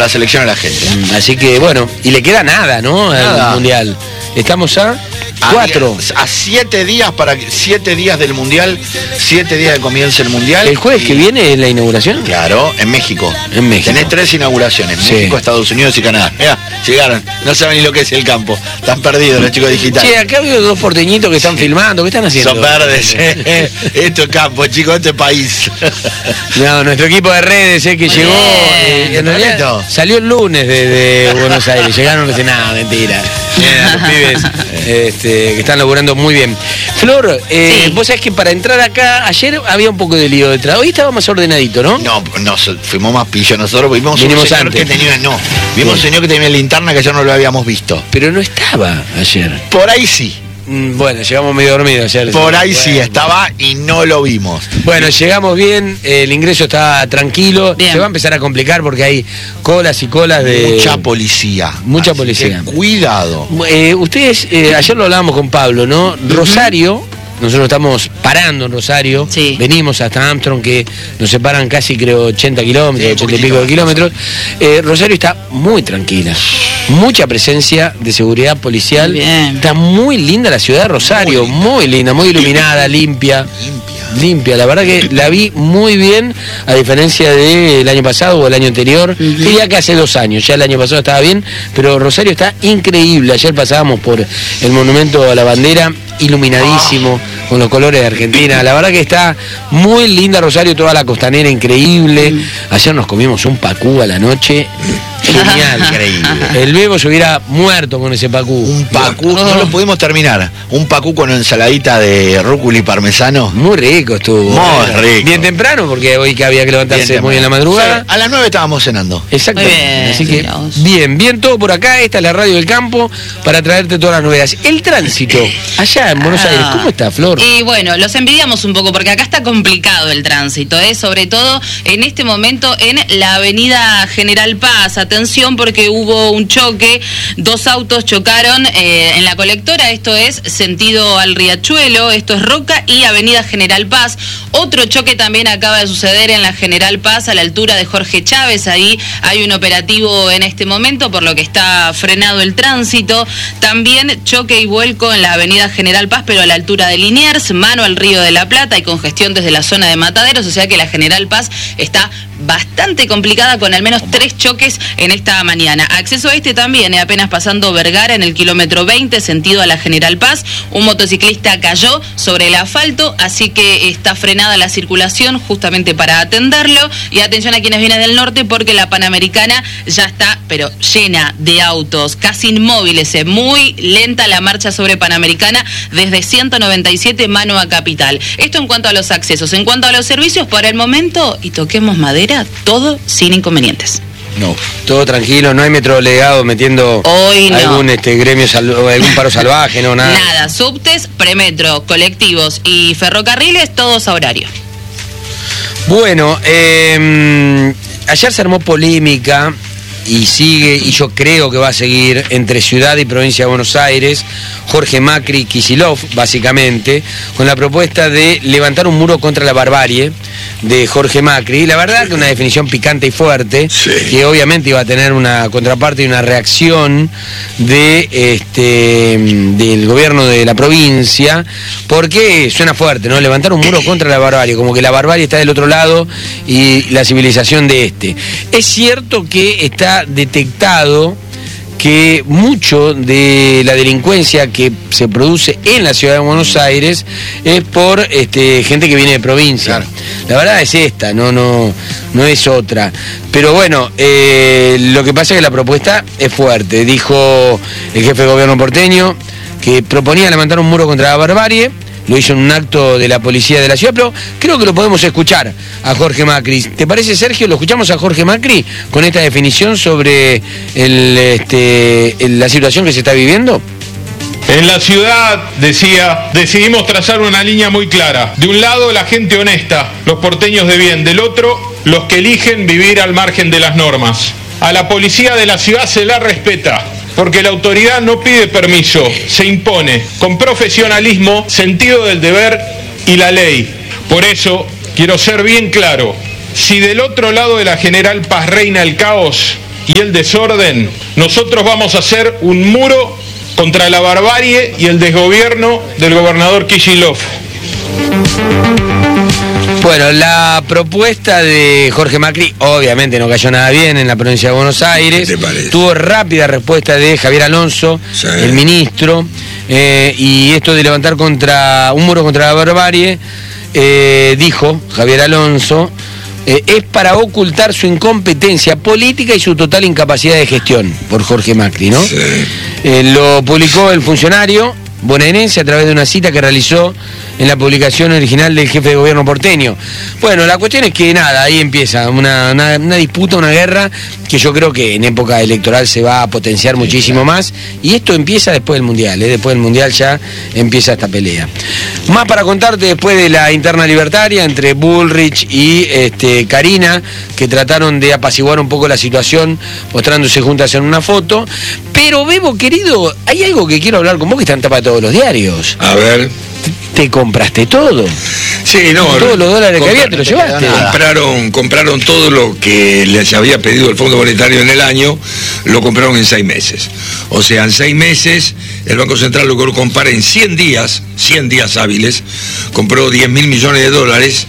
la selección a la gente. Así que bueno, y le queda nada, ¿no? Nada. Al Mundial. Estamos a 4. A 7 días para 7 días del Mundial, 7 días de comienzo el Mundial. ¿El jueves que viene es la inauguración? Claro, en México. En México. Tenés 3 inauguraciones, Sí. México, Estados Unidos y Canadá. Mirá, llegaron, no saben ni lo que es el campo. Están perdidos los chicos digitales. Che, acá veo 2 porteñitos que están filmando, ¿qué están haciendo? Son verdes. Esto es campo, chicos, este es país. No, nuestro equipo de redes que Muy llegó, bien. en realidad Perfecto. salió el lunes de Buenos Aires, llegaron no sé nada, mentira. Los pibes que están laburando muy bien. Flor, Sí. vos sabés que para entrar acá, ayer había un poco de lío detrás, hoy estaba más ordenadito, ¿no? No, fuimos más pillos nosotros, vimos un Vinimos señor antes. que tenía, vimos un señor que tenía linterna que ya no lo habíamos visto. Pero no estaba ayer. Por ahí sí, Bueno, llegamos medio dormidos ayer. por ahí sí Bueno. estaba y no lo vimos. Bueno, llegamos bien, el ingreso está tranquilo, Bien. se va a empezar a complicar porque hay colas y colas de... Mucha policía. Mucha Así policía. que cuidado. Ustedes, ayer lo hablábamos con Pablo, ¿no? Rosario, nosotros estamos parando en Rosario, Sí. venimos hasta Armstrong, que nos separan casi, creo, 80 kilómetros, Sí, 80 y poquitito pico de más. kilómetros. Rosario está muy tranquila, mucha presencia de seguridad policial, Bien. está muy linda la ciudad de Rosario, muy linda, muy iluminada, limpia. Limpia, la verdad que la vi muy bien, a diferencia del año pasado o el año anterior. Diría que hace 2 años, ya el año pasado estaba bien, pero Rosario está increíble. Ayer pasábamos por el monumento a la bandera, iluminadísimo, con los colores de Argentina. La verdad que está muy linda Rosario, toda la costanera increíble. Ayer nos comimos un pacú a la noche, genial. Increíble. El Bebo se hubiera muerto con ese pacú. Un pacú, no lo pudimos terminar. Un pacú con ensaladita de rúcula y parmesano. Muy rico estuvo. Muy rico. Bien temprano, porque hoy que había que levantarse Bien muy en la temprano. madrugada. Sí, a las 9 estábamos cenando. Exactamente. Muy bien, Así que, mira vos. bien todo por acá. Esta es la radio del campo para traerte todas las novedades. El tránsito, allá en Buenos Aires, ¿cómo está, Flor? Y bueno, los envidiamos un poco porque acá está complicado el tránsito, sobre todo en este momento en la avenida General Paz. Atención porque hubo un choque, 2 autos chocaron en la colectora, esto es sentido al Riachuelo, esto es Roca y avenida General Paz. Otro choque también acaba de suceder en la General Paz a la altura de Jorge Chávez, ahí hay un operativo en este momento por lo que está frenado el tránsito. También choque y vuelco en la avenida General Paz, pero a la altura de Liniers, mano al Río de la Plata, y congestión desde la zona de Mataderos, o sea que la General Paz está bastante complicada con al menos 3 choques en esta mañana. Acceso a también, apenas pasando Vergara en el kilómetro 20, sentido a la General Paz, un motociclista cayó sobre el asfalto, así que está frenada la circulación justamente para atenderlo. Y atención a quienes vienen del norte porque la Panamericana ya está, pero llena de autos, casi inmóviles, muy lenta la marcha sobre Panamericana desde 197 mano a Capital. Esto en cuanto a los accesos. En cuanto a los servicios, por el momento, y toquemos madera, todo sin inconvenientes. No, todo tranquilo, no hay metrolegado metiendo Hoy no. algún gremio, algún paro salvaje, no, nada. Nada, subtes, premetro, colectivos y ferrocarriles, todos a horario. Bueno, ayer se armó polémica y sigue, y yo creo que va a seguir, entre Ciudad y Provincia de Buenos Aires, Jorge Macri y Kicillof, básicamente, con la propuesta de levantar un muro contra la barbarie de Jorge Macri. La verdad que una definición picante y fuerte, Sí. que obviamente iba a tener una contraparte y una reacción de del gobierno de la provincia, porque suena fuerte, ¿no? Levantar un muro contra la barbarie, como que la barbarie está del otro lado y la civilización de este. Es cierto que está detectado que mucho de la delincuencia que se produce en la ciudad de Buenos Aires es por gente que viene de provincia. Claro. La verdad es esta, no es otra. Pero bueno, lo que pasa es que la propuesta es fuerte. Dijo el jefe de gobierno porteño que proponía levantar un muro contra la barbarie. Lo hizo en un acto de la policía de la ciudad, pero creo que lo podemos escuchar a Jorge Macri. ¿Te parece, Sergio? ¿Lo escuchamos a Jorge Macri con esta definición sobre la situación que se está viviendo? En la ciudad, decía, decidimos trazar una línea muy clara. De un lado, la gente honesta, los porteños de bien. Del otro, los que eligen vivir al margen de las normas. A la policía de la ciudad se la respeta, porque la autoridad no pide permiso, se impone, con profesionalismo, sentido del deber y la ley. Por eso, quiero ser bien claro, si del otro lado de la General Paz reina el caos, y el desorden, nosotros vamos a hacer un muro contra la barbarie y el desgobierno del gobernador Kicillof. Bueno, la propuesta de Jorge Macri obviamente no cayó nada bien en la provincia de Buenos Aires. ¿Qué te parece? Tuvo rápida respuesta de Javier Alonso, sí, el ministro, y esto de levantar un muro contra la barbarie, dijo Javier Alonso, es para ocultar su incompetencia política y su total incapacidad de gestión, por Jorge Macri, ¿no? Sí. Lo publicó el funcionario bonaerense a través de una cita que realizó en la publicación original del jefe de gobierno porteño. Bueno, la cuestión es que nada, ahí empieza una disputa, una guerra que yo creo que en época electoral se va a potenciar muchísimo más, y esto empieza después del Mundial, después del Mundial ya empieza esta pelea. Más para contarte después de la interna libertaria entre Bullrich y Carina, que trataron de apaciguar un poco la situación mostrándose juntas en una foto. Pero Bebo, querido, hay algo que quiero hablar con vos que está en tapa de todos los diarios. A ver. ¿Te compraste todo? Sí, no. Todos los dólares que había te los llevaste. Compraron todo lo que les había pedido el Fondo Monetario en el año, lo compraron en 6 meses. O sea, en 6 meses el Banco Central logró comprar en 100 días hábiles, compró 10.000 millones de dólares,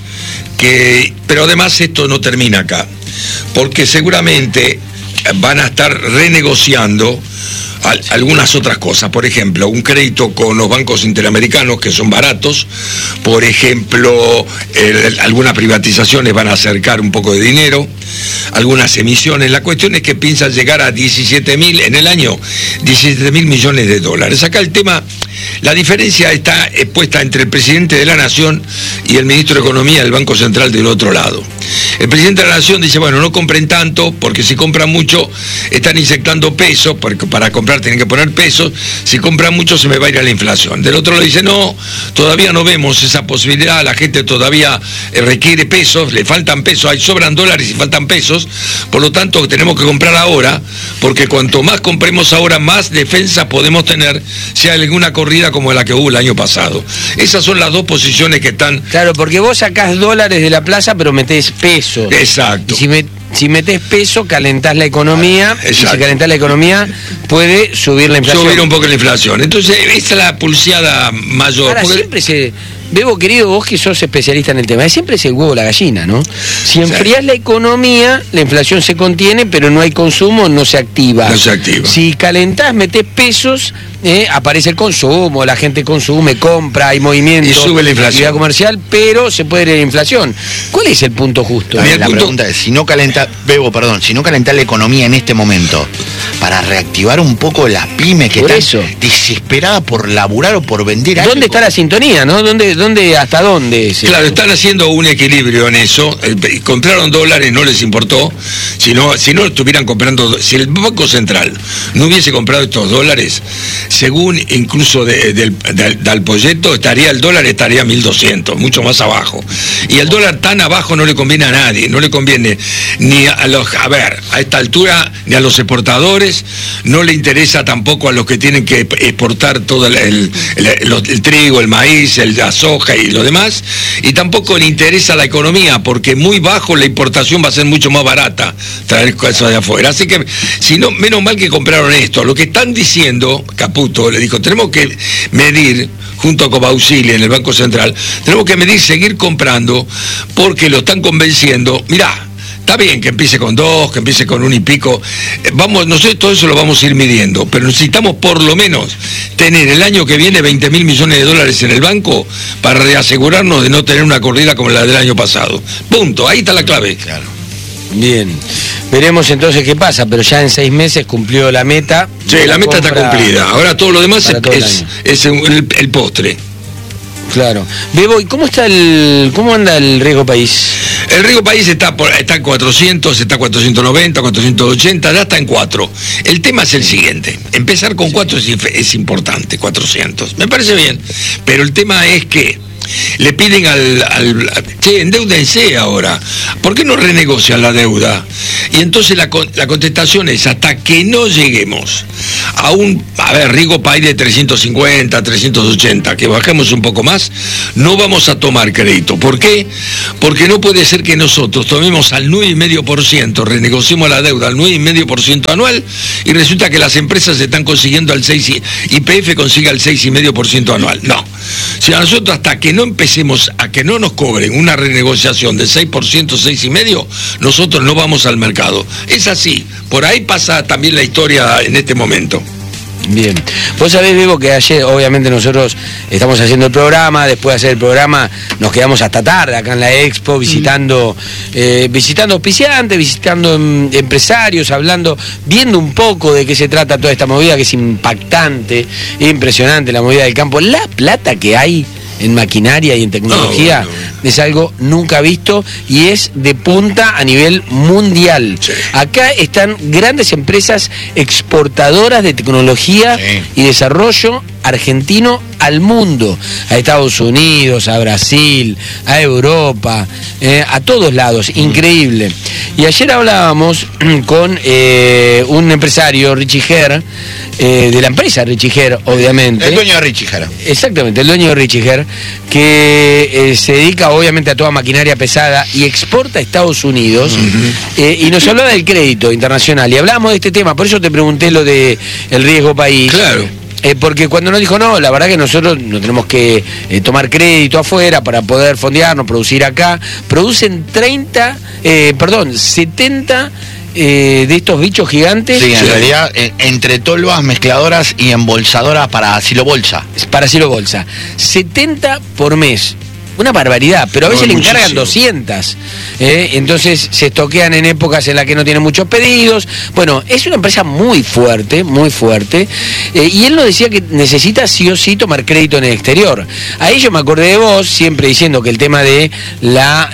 pero además esto no termina acá, porque seguramente van a estar renegociando algunas otras cosas. Por ejemplo, un crédito con los bancos interamericanos que son baratos. Por ejemplo, algunas privatizaciones van a acercar un poco de dinero, algunas emisiones. La cuestión es que piensan llegar a 17.000 en el año, 17.000 millones de dólares. Acá el tema, la diferencia está puesta entre el presidente de la Nación y el ministro de Economía del Banco Central del otro lado. El presidente de la Nación dice, bueno, no compren tanto, porque si compran mucho están inyectando pesos, porque para comprar tienen que poner pesos, si compran mucho se me va a ir a la inflación. Del otro lado dice, no, todavía no vemos esa posibilidad, la gente todavía requiere pesos, le faltan pesos, sobran dólares y faltan pesos, por lo tanto tenemos que comprar ahora, porque cuanto más compremos ahora, más defensa podemos tener, si hay alguna corrida como la que hubo el año pasado. Esas son las dos posiciones que están... Claro, porque vos sacás dólares de la plaza, pero metés pesos. Exacto. Y si metés peso, calentás la economía. Exacto. Y si calentás la economía, puede subir la inflación. Subir un poco la inflación. Entonces, esa es la pulseada mayor. Ahora, siempre Bebo, querido, vos que sos especialista en el tema, siempre es el huevo o la gallina, ¿no? Si enfrías la economía, la inflación se contiene, pero no hay consumo, no se activa. No se activa. Si calentás, metés pesos, aparece el consumo, la gente consume, compra, hay movimiento. Y sube la inflación. Actividad comercial, pero se puede ir a la inflación. ¿Cuál es el punto justo? La pregunta es, si no calentás la economía en este momento, para reactivar un poco las pymes que están desesperadas por laburar o por vender algo. ¿Dónde está la sintonía, no? ¿Hasta dónde? Claro, están haciendo un equilibrio en eso. Compraron dólares, no les importó. Si no estuvieran comprando, si el Banco Central no hubiese comprado estos dólares, según incluso del Polletto, el dólar estaría a 1.200, mucho más abajo. Y el dólar tan abajo no le conviene a nadie, no le conviene ni a esta altura, ni a los exportadores, no le interesa tampoco a los que tienen que exportar todo el trigo, el maíz, la soja y lo demás, y tampoco le interesa a la economía, porque muy bajo la importación va a ser mucho más barata traer cosas de afuera. Así que, si no, menos mal que compraron esto. Lo que están diciendo, Caputo le dijo, tenemos que medir, junto con Bausili en el Banco Central, tenemos que medir, seguir comprando, porque lo están convenciendo. Mirá, está bien que empiece con 2, que empiece con 1 y pico. Nosotros todo eso lo vamos a ir midiendo, pero necesitamos por lo menos tener el año que viene 20.000 millones de dólares en el banco para reasegurarnos de no tener una corrida como la del año pasado. Punto, ahí está la clave. Claro. Bien, veremos entonces qué pasa, pero ya en 6 meses cumplió la meta. Sí, la meta está cumplida. Ahora todo lo demás es el postre. Claro. Bebo, ¿y cómo anda el riesgo país? El riesgo país está en 400, está 490, 480, ya está en 4. El tema es el siguiente. Empezar con 4 es importante, 400. Me parece bien. Pero el tema es que le piden che, endeúdense ahora, ¿por qué no renegocian la deuda? Y entonces la contestación es, hasta que no lleguemos a un riesgo país de 350, 380, que bajemos un poco más, no vamos a tomar crédito. ¿Por qué? Porque no puede ser que nosotros tomemos al 9,5%, renegociemos la deuda al 9,5% anual, y resulta que las empresas están consiguiendo al 6%, YPF consigue al 6,5% anual. No. Si a nosotros, hasta que no empecemos a que no nos cobren una renegociación del 6%, 6,5%, nosotros no vamos al mercado. Es así. Por ahí pasa también la historia en este momento. Bien. Vos sabés, Bebo, que ayer, obviamente, nosotros estamos haciendo el programa, después de hacer el programa nos quedamos hasta tarde acá en la Expo, visitando auspiciantes, visitando empresarios, hablando, viendo un poco de qué se trata toda esta movida, que es impactante, impresionante la movida del campo. La plata que hay en maquinaria y en tecnología es algo nunca visto y es de punta a nivel mundial. Sí. Acá están grandes empresas exportadoras de tecnología y desarrollo argentino al mundo, a Estados Unidos, a Brasil, a Europa, a todos lados, increíble. Y ayer hablábamos con un empresario, Richie Her, de la empresa Richie Her, obviamente. El dueño de Richie Her. Exactamente, el dueño de Richie Her, que se dedica obviamente a toda maquinaria pesada y exporta a Estados Unidos, y nos hablaba del crédito internacional, y hablábamos de este tema, por eso te pregunté lo de el riesgo país. Claro. Porque cuando nos dijo, no, la verdad que nosotros no tenemos que tomar crédito afuera para poder fondearnos, producir acá, producen 70 de estos bichos gigantes. Sí, en realidad, entre tolvas, mezcladoras y embolsadoras para Silo Bolsa. Para Silo Bolsa. 70 por mes. Una barbaridad, pero a veces le encargan 200. Entonces se estoquean en épocas en las que no tienen muchos pedidos. Bueno, es una empresa muy fuerte, muy fuerte. Y él nos decía que necesita sí o sí tomar crédito en el exterior. Ahí yo me acordé de vos, siempre diciendo que el tema de la...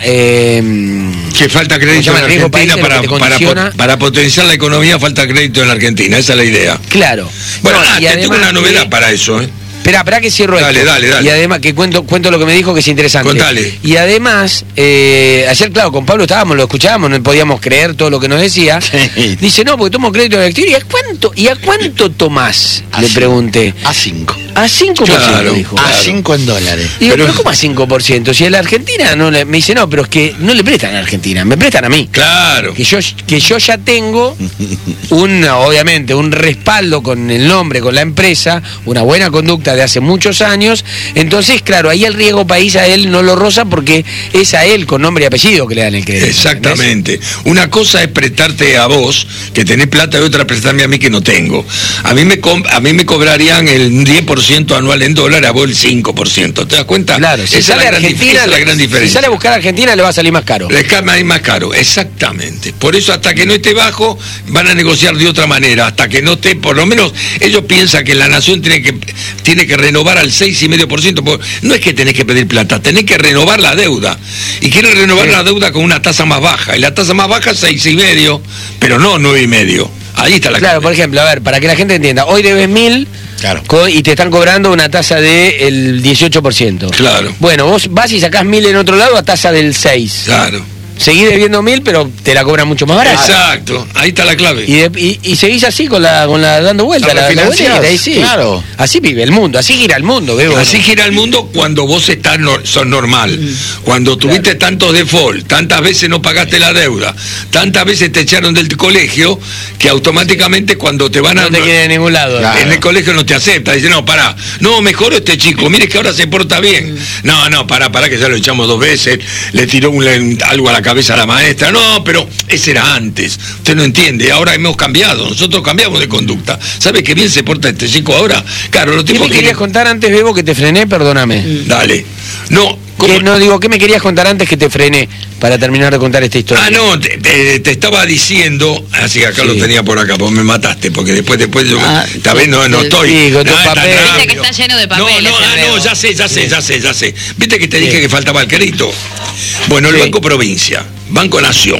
que falta crédito en Argentina para potenciar la economía, falta crédito en la Argentina, esa es la idea. Claro. Bueno, te tengo una novedad para eso, Espera que cierro esto. Dale. Y además, que cuento lo que me dijo, que es interesante. Contale. Y además, ayer, claro, con Pablo estábamos, lo escuchábamos, no podíamos creer todo lo que nos decía. Sí. Dice, no, porque tomo crédito en el exterior. ¿Y a cuánto tomás? Le pregunté. A 5. A 5%, claro, dijo. A 5 en dólares. Digo, pero ¿cómo a 5%? Si a la Argentina no le... Me dice, no, pero es que no le prestan a la Argentina, me prestan a mí. Claro. Que yo ya tengo obviamente, un respaldo con el nombre, con la empresa, una buena conducta de hace muchos años. Entonces, claro, ahí el riesgo país a él no lo roza porque es a él con nombre y apellido que le dan el crédito. Exactamente. ¿Entendés? Una cosa es prestarte a vos, que tenés plata, y otra prestarme a mí que no tengo. A mí me cobrarían el 10% anual en dólares, a vos el 5%. ¿Te das cuenta? Claro, si sale a Argentina, esa es la gran diferencia. Si sale a buscar a Argentina le va a salir más caro. Le cae más caro, exactamente. Por eso hasta que no esté bajo, van a negociar de otra manera. Hasta que no esté, por lo menos, ellos piensan que la nación tiene que renovar al 6,5%. No es que tenés que pedir plata, tenés que renovar la deuda. Y quieren renovar la deuda con una tasa más baja. Y la tasa más baja es 6,5%, pero no 9,5%. Ahí está la claro, clave. Por ejemplo, a ver, para que la gente entienda, hoy debes 1.000 claro. Y te están cobrando una tasa del 18%. Claro. Bueno, vos vas y sacás 1.000 en otro lado a tasa del 6%. Claro. Seguís debiendo 1.000, pero te la cobran mucho más barata. Exacto, ahí está la clave. Y seguís así con la dando vuelta, la financiación. Sí. Claro. Así vive el mundo, así gira el mundo, Bebo. Así gira el mundo cuando vos sos normal. Cuando tuviste tantos default, tantas veces no pagaste la deuda, tantas veces te echaron del colegio, que automáticamente cuando te van a... No te queda en ningún lado. Claro. En el colegio no te acepta. Dice, no, pará. No, mejor este chico. Mire que ahora se porta bien. No, pará, que ya lo echamos 2 veces. Le tiró algo a la cabeza a la maestra. No, pero ese era antes. Usted no entiende. Ahora hemos cambiado. Nosotros cambiamos de conducta. ¿Sabe qué bien se porta este chico ahora? Claro, los tipos... ¿Qué me querías contar antes, Bebo, que te frené? Perdóname. Dale. No. ¿Qué me querías contar antes que te frené para terminar de contar esta historia? Te estaba diciendo, así que acá lo tenía por acá, porque me mataste, porque después yo esta vez no estoy. Sí, con tus papeles. Viste que está lleno de papeles. No, ya sé. Viste que te dije que faltaba el crédito. Bueno, el Banco Provincia, Banco Nación,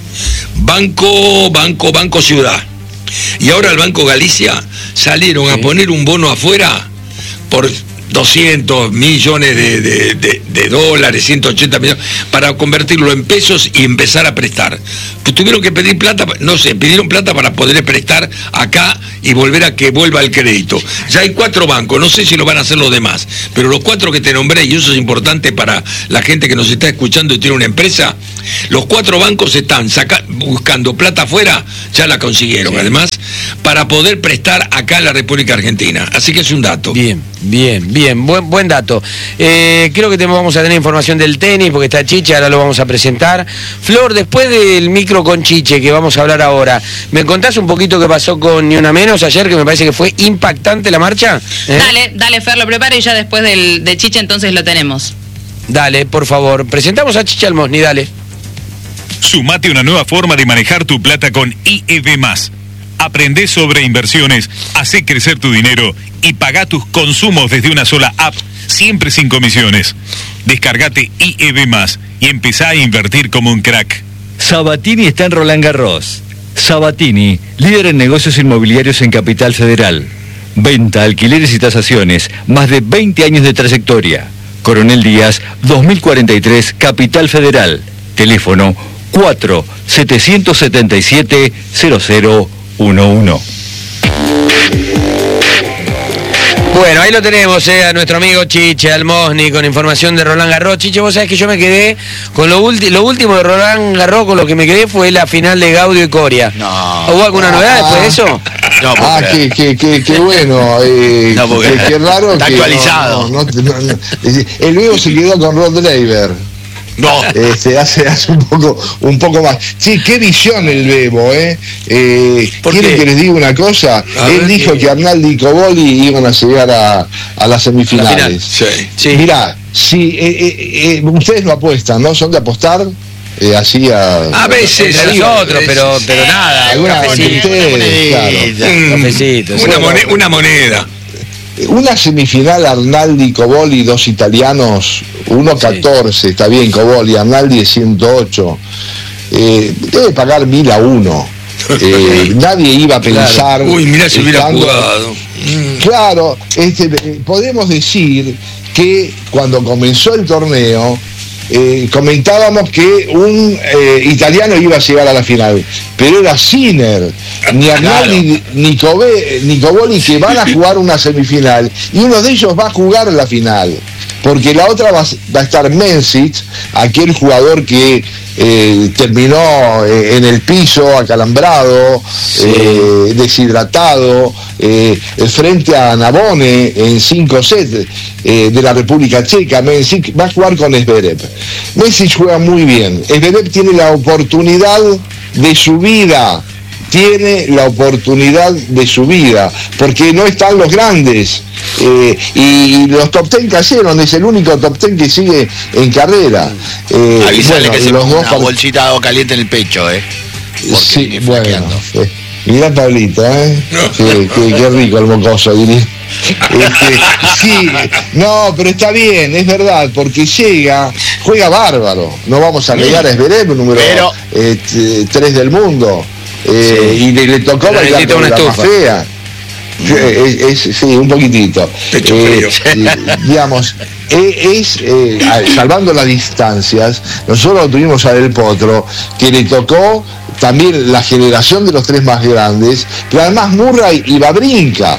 Banco Ciudad, y ahora el Banco Galicia salieron a poner un bono afuera por 200 millones de dólares, 180 millones, para convertirlo en pesos y empezar a prestar. Pues tuvieron que pedir plata, pidieron plata para poder prestar acá y volver a que vuelva el crédito. Ya hay 4 bancos, no sé si lo van a hacer los demás, pero los 4 que te nombré, y eso es importante para la gente que nos está escuchando y tiene una empresa, los 4 bancos están buscando plata afuera, ya la consiguieron, además, para poder prestar acá en la República Argentina. Así que es un dato. Bien, buen dato. Creo que vamos a tener información del tenis, porque está Chiche, ahora lo vamos a presentar. Flor, después del micro con Chiche, que vamos a hablar ahora, ¿me contás un poquito qué pasó con Ni Una Menos ayer, que me parece que fue impactante la marcha? Dale, Fer, lo preparo y ya después de Chiche entonces lo tenemos. Dale, por favor. Presentamos a Chiche Almosni, dale. Sumate una nueva forma de manejar tu plata con IEB+. Aprendé sobre inversiones, hacé crecer tu dinero y pagá tus consumos desde una sola app, siempre sin comisiones. Descargate IEB+, y empezá a invertir como un crack. Sabatini está en Roland Garros. Sabatini, líder en negocios inmobiliarios en Capital Federal. Venta, alquileres y tasaciones, más de 20 años de trayectoria. Coronel Díaz, 2043, Capital Federal. Teléfono 4-777-0011. Bueno, ahí lo tenemos, a nuestro amigo Chiche Almosni con información de Roland Garros. Chiche, vos sabés que yo me quedé con lo último de Roland Garros, con lo que me quedé fue la final de Gaudio y Coria. No. ¿Hubo alguna novedad después de eso? No, qué bueno. Qué raro. Está que actualizado. El Bebo se quedó con Rod Laver. No. Hace un poco más. Sí, qué visión el Bebo, ¿Quieren que les diga una cosa? Él dijo que Arnaldi y Coboli iban a llegar a las semifinales. Sí. Mirá, si ustedes lo apuestan, ¿no? ¿Son de apostar? Así a veces nosotros, pero nada, una moneda. Una semifinal Arnaldi, Coboli, 2 italianos, 1.14, está bien, Coboli, Arnaldi es 108, debe pagar 1.000 a 1. Nadie iba a pensar. Claro. Uy, mirá si hubiera jugado. Claro, podemos decir que cuando comenzó el torneo, comentábamos que un italiano iba a llegar a la final, pero era Sinner, ni Arnaldi ni Coboli, que van a jugar una semifinal, y uno de ellos va a jugar la final, porque la otra va a estar Menzies, aquel jugador que terminó en el piso, acalambrado, deshidratado, frente a Nabone en 5 sets de la República Checa. Menzies va a jugar con Zverev. Menzies juega muy bien. Zverev tiene la oportunidad de su vida. Porque no están los grandes, y los top 10 cayeron, es el único top 10 que sigue en carrera. Avisale que se ponga una bolsita de agua caliente en el pecho, Sí, bueno. Mirá Pablito, qué rico el mocoso, diría. Sí, no, pero está bien, es verdad, porque juega bárbaro. No vamos a negar a Zverev, número 3 del mundo. Y le tocó bailar con la más fea. Sí, un poquitito. Digamos, salvando las distancias, nosotros tuvimos a Del Potro, que le tocó también la generación de los 3 más grandes, pero además Murray y Wawrinka.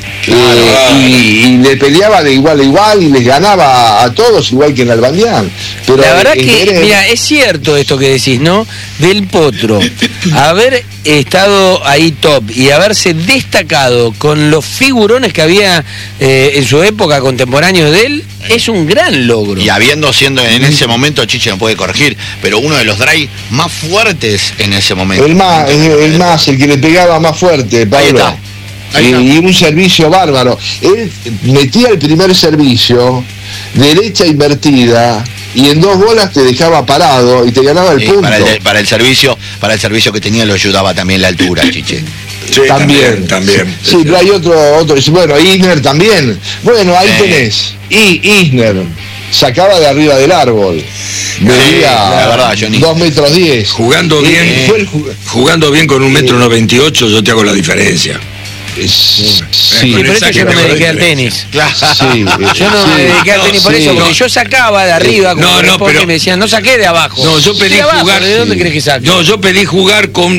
Y le peleaba de igual a igual y les ganaba a todos, igual que en Albanián. Pero la verdad que, mira, es cierto esto que decís, ¿no? Del Potro, haber estado ahí top y haberse destacado con los figurones que había en su época, contemporáneos de él, es un gran logro. Y siendo en ese momento, Chiche me puede corregir, pero uno de los drive más fuertes en ese momento. El que le pegaba más fuerte, Pablo. Y un servicio bárbaro. Él metía el primer servicio, derecha invertida, y en 2 bolas te dejaba parado y te ganaba el punto. Para el servicio que tenía lo ayudaba también la altura, Chiche. Sí, también. Sí, pero hay otro, bueno, Isner también. Bueno, ahí tenés. Y Isner sacaba de arriba del árbol. Medía 2 metros 10. Jugando bien con 1,98 m, yo te hago la diferencia. Sí, por eso yo no me dediqué al tenis. Sí, Yo no me dediqué al tenis por eso, porque yo sacaba de arriba, como pero me decían, no saqué de abajo. No, yo pedí jugar. ¿De dónde crees que saco? No, yo pedí jugar con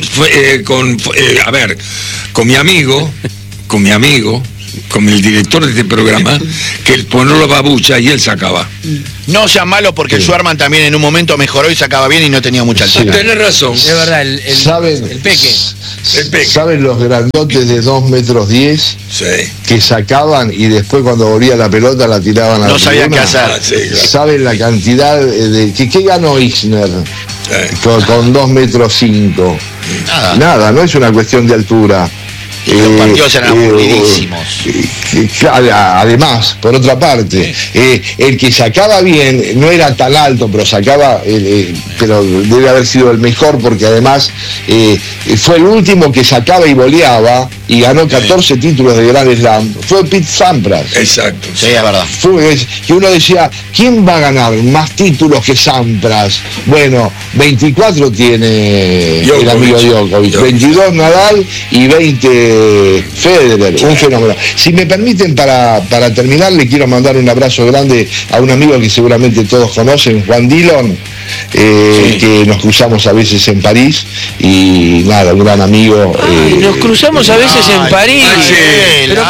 el director de este programa, que él ponó la babucha y él sacaba. No sea malo porque el Schwarman también en un momento mejoró y sacaba bien y no tenía mucha altura. Tenés razón. Es verdad, el Peque. ¿Saben los grandotes de 2,10 metros Sí. que sacaban y después cuando volvía la pelota la tiraban a la No sabían qué tribuna? hacer. Claro. ¿Saben la cantidad de qué ganó Isner con 2,5 metros? Nada, no es una cuestión de altura. Y los partidos eran aburridísimos. Además, por otra parte, el que sacaba bien no era tan alto, pero sacaba, pero debe haber sido el mejor porque además fue el último que sacaba y voleaba y ganó 14 títulos de Grand Slam. Fue Pete Sampras. Exacto. Sí, es verdad. Que uno decía, ¿quién va a ganar más títulos que Sampras? Bueno, 24 tiene el amigo Djokovic, 22 Nadal y 20 Federer, un fenómeno. Si me permiten, para terminar, le quiero mandar un abrazo grande a un amigo que seguramente todos conocen, Juan Dillon, que nos cruzamos a veces en París, y nada, un gran amigo. Nos cruzamos a veces en París. Pero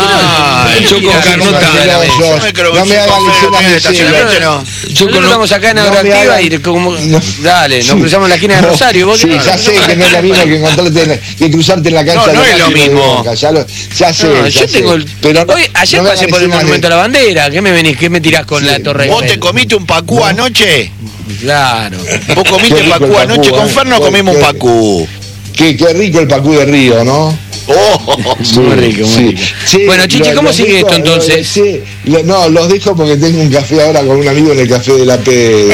no me hagan Nosotros estamos acá en Agroactiva y como... Dale, nos cruzamos en la esquina de Rosario. Sí, ya sé que no es lo mismo que cruzarte en la cancha. No es lo mismo. Ya sé. Yo tengo ayer pasé por el Monumento a la Bandera. ¿Qué me tirás con la Torre? ¿Vos te comiste un pacú anoche? Claro. ¿Vos comiste pacú anoche? Con Ferno comimos un pacú. Qué rico el pacú de Río, ¿no? Muy rico, muy rico. Sí, bueno, Chiche, ¿cómo sigue esto entonces? No, los dejo porque tengo un café ahora con un amigo en el café de la P.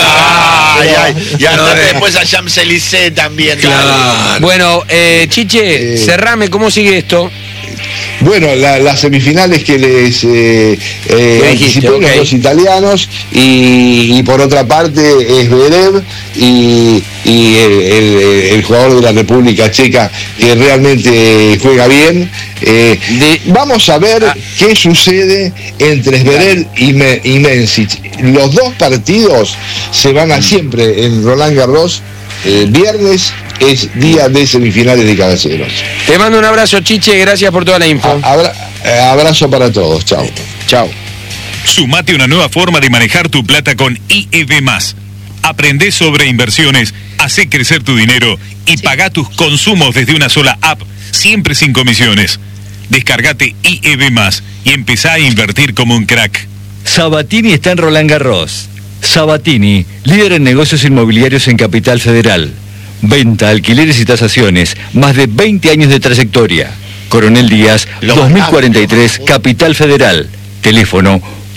Y después a Champs-Élysées también. Claro. Bueno, Chiche, cerrame, ¿cómo sigue esto? Bueno, las semifinales que les anticipé, los dos italianos, y por otra parte es Zverev y el jugador de la República Checa, que realmente juega bien. Vamos a ver qué sucede entre Zverev y Mesic. Los dos partidos se van a siempre en Roland Garros. Viernes es día de semifinales de caballeros. Te mando un abrazo, Chiche, gracias por toda la info. Abrazo para todos, chao. Chao. Sumate a una nueva forma de manejar tu plata con IEB+. Aprendé sobre inversiones, hacé crecer tu dinero y pagá tus consumos desde una sola app, siempre sin comisiones. Descargate IEB+, y empezá a invertir como un crack. Sabatini está en Roland Garros. Sabatini, líder en negocios inmobiliarios en Capital Federal. Venta, alquileres y tasaciones, más de 20 años de trayectoria. Coronel Díaz, 2043, Capital Federal. Teléfono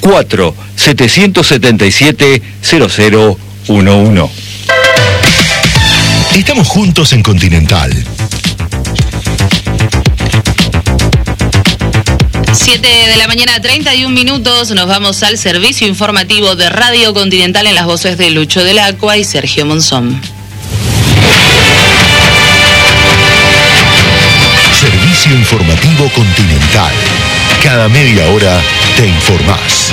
4-777-0011. Estamos juntos en Continental. 7 de la mañana, 31 minutos, nos vamos al servicio informativo de Radio Continental en las voces de Lucho del Acua y Sergio Monzón. Servicio informativo Continental. Cada media hora te informás.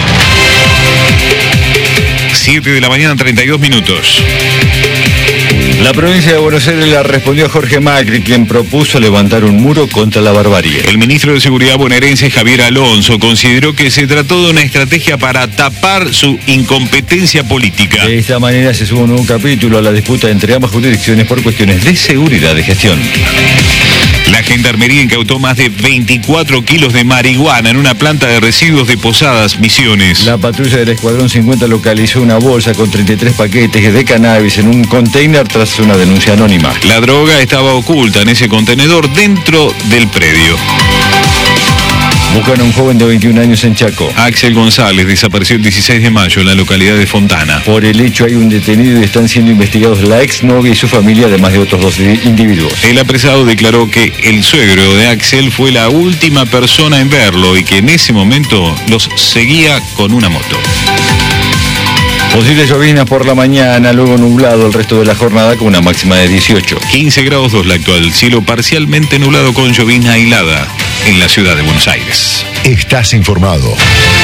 7 de la mañana, 32 minutos. La provincia de Buenos Aires le respondió a Jorge Macri, quien propuso levantar un muro contra la barbarie. El ministro de Seguridad bonaerense, Javier Alonso, consideró que se trató de una estrategia para tapar su incompetencia política. De esta manera se suma un nuevo capítulo a la disputa entre ambas jurisdicciones por cuestiones de seguridad de gestión. La Gendarmería incautó más de 24 kilos de marihuana en una planta de residuos de Posadas, Misiones. La patrulla del Escuadrón 50 localizó una bolsa con 33 paquetes de cannabis en un container tras una denuncia anónima. La droga estaba oculta en ese contenedor dentro del predio. Buscan a un joven de 21 años en Chaco. Axel González desapareció el 16 de mayo en la localidad de Fontana. Por el hecho hay un detenido y están siendo investigados la exnovia y su familia, además de otros 2 individuos. El apresado declaró que el suegro de Axel fue la última persona en verlo y que en ese momento los seguía con una moto. Posibles lloviznas por la mañana, luego nublado el resto de la jornada con una máxima de 18. 15 grados 2 la actual, cielo parcialmente nublado con llovizna aislada. en la ciudad de Buenos Aires. Estás informado.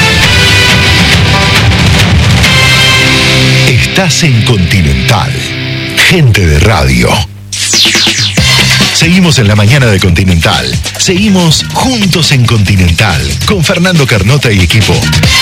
Estás en Continental. Gente de radio. Seguimos en la mañana de Continental. Seguimos juntos en Continental con Fernando Carnota y equipo.